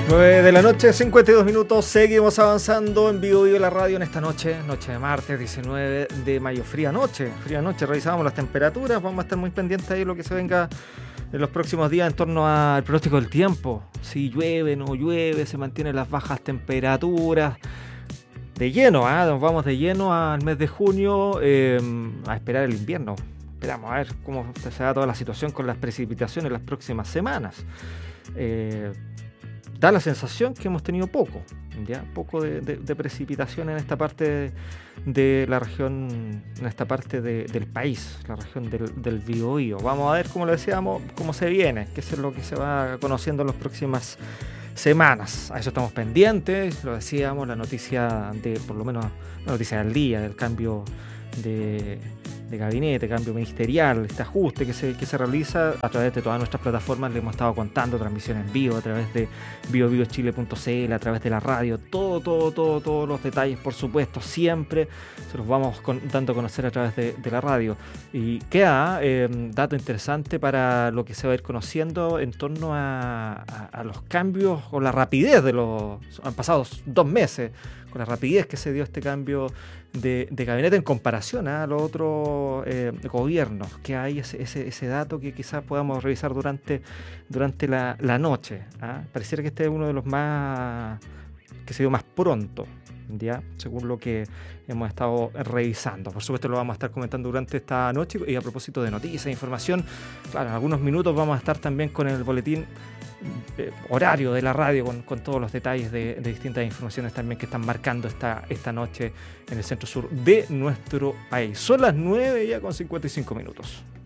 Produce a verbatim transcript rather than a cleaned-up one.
nueve de la noche, cincuenta y dos minutos, seguimos avanzando en Vivo Vivo la radio en esta noche, noche de martes, diecinueve de mayo, fría noche, fría noche, revisábamos las temperaturas, vamos a estar muy pendientes ahí de lo que se venga en los próximos días en torno al pronóstico del tiempo, si llueve, no llueve, se mantienen las bajas temperaturas, de lleno, ¿eh? Nos vamos de lleno al mes de junio, eh, a esperar el invierno, esperamos a ver cómo se da toda la situación con las precipitaciones en las próximas semanas. Eh, Da la sensación que hemos tenido poco, ya poco de, de, de precipitación en esta parte de, de la región, en esta parte de, del país, la región del, del Biobío. Vamos a ver, como lo decíamos, cómo se viene, qué es lo que se va conociendo en las próximas semanas. A eso estamos pendientes, lo decíamos, la noticia de, por lo menos, la noticia del día, del cambio de, de gabinete, cambio ministerial, este ajuste que se, que se realiza a través de todas nuestras plataformas. Le hemos estado contando, transmisión en vivo a través de bio vivo chile punto c l, a través de la radio, todo, todo, todo, todos los detalles, por supuesto, siempre se los vamos con, dando a conocer a través de, de la radio. Y queda eh, dato interesante para lo que se va a ir conociendo en torno a, a, a los cambios o la rapidez de los... Han pasado dos meses con la rapidez que se dio este cambio de, de gabinete en comparación a los otros eh, gobiernos, que hay ese, ese, ese dato que quizás podamos revisar durante, durante la, la noche. ¿ah? Pareciera que este es uno de los más que se dio más pronto, ya según lo que hemos estado revisando. Por supuesto lo vamos a estar comentando durante esta noche. Y a propósito de noticias e información, claro, en algunos minutos vamos a estar también con el boletín Eh, horario de la radio con, con todos los detalles de, de distintas informaciones también que están marcando esta, esta noche en el centro sur de nuestro país. Son las nueve ya con cincuenta y cinco minutos.